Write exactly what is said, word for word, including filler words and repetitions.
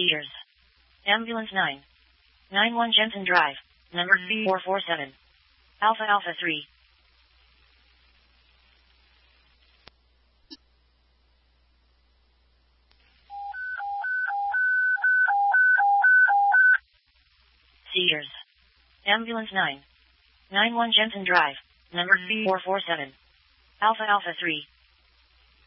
Cedars. Ambulance nine. nine one Jensen Drive. Number four four seven. Alpha Alpha three. Cedars. Ambulance nine. nine one Jensen Drive. Number four four seven. Alpha Alpha three.